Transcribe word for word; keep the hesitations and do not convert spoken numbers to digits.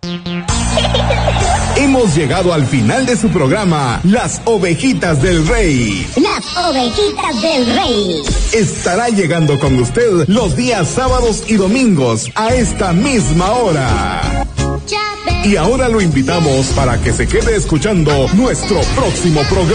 Hemos llegado al final de su programa, Las Ovejitas del Rey. Las Ovejitas del Rey. Estará llegando con usted los días sábados y domingos a esta misma hora. Y ahora lo invitamos para que se quede escuchando nuestro próximo programa.